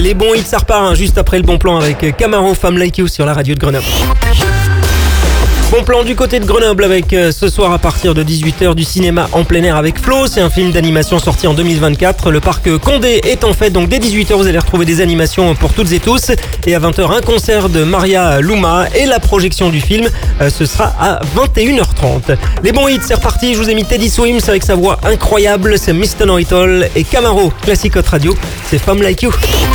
Les bons hits, ça repart juste après le bon plan avec Camaro, Femme Like You sur la radio de Grenoble. Bon plan du côté de Grenoble avec ce soir à partir de 18h du cinéma en plein air avec Flo. C'est un film d'animation sorti en 2024. Le parc Condé est en fête, donc dès 18h vous allez retrouver des animations pour toutes et tous. Et à 20h un concert de Maria Luma et la projection du film, ce sera à 21h30. Les bons hits, c'est reparti. Je vous ai mis Teddy Swims avec sa voix incroyable. C'est Mr. Know It All et Camaro, classique hot radio. C'est Femme Like You.